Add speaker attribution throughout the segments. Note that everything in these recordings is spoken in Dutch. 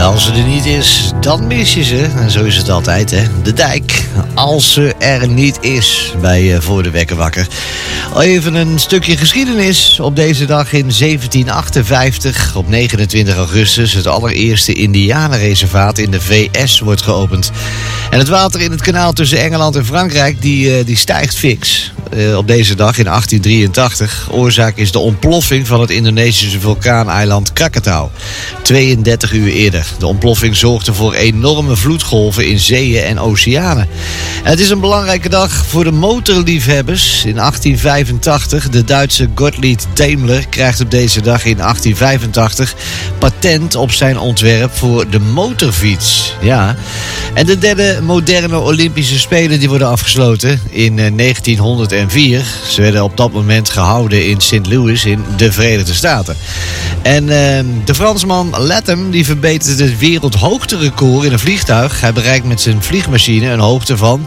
Speaker 1: als ze er niet is, dan mis je ze. En zo is het altijd, hè. De dijk, als ze er niet is, bij Voor de Wekker Wakker. Even een stukje geschiedenis. Op deze dag in 1758, op 29 augustus... het allereerste indianenreservaat in de VS wordt geopend. En het water in het kanaal tussen Engeland en Frankrijk, die stijgt fix. Op deze dag in 1883. Oorzaak is de ontploffing van het Indonesische vulkaaneiland Krakatau. 32 uur eerder. De ontploffing zorgde voor enorme vloedgolven in zeeën en oceanen. En het is een belangrijke dag voor de motorliefhebbers. In 1885, de Duitse Gottlieb Daimler krijgt op deze dag in 1885 patent op zijn ontwerp voor de motorfiets. Ja. En de derde moderne Olympische Spelen die worden afgesloten in 1904. Ze werden op dat moment gehouden in St. Louis in de Verenigde Staten. En de Fransman Latham die verbetert het wereldhoogterecord in een vliegtuig. Hij bereikt met zijn vliegmachine een hoogte van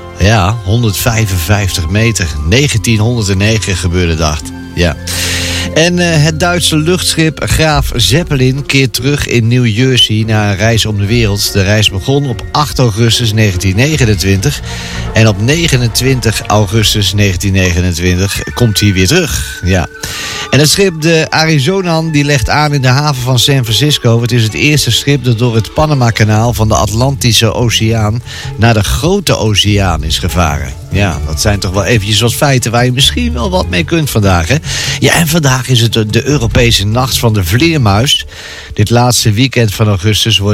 Speaker 1: 155 meter. 1909 gebeurde dat. Ja. En het Duitse luchtschip Graaf Zeppelin keert terug in New Jersey na een reis om de wereld. De reis begon op 8 augustus 1929 en op 29 augustus 1929 komt hij weer terug. Ja. En het schip de Arizonan die legt aan in de haven van San Francisco. Het is het eerste schip dat door het Panama-kanaal van de Atlantische Oceaan naar de Grote Oceaan is gevaren. Ja, dat zijn toch wel eventjes wat feiten waar je misschien wel wat mee kunt vandaag, hè? Ja, en vandaag is het de Europese Nacht van de Vleermuis. Dit laatste weekend van augustus wordt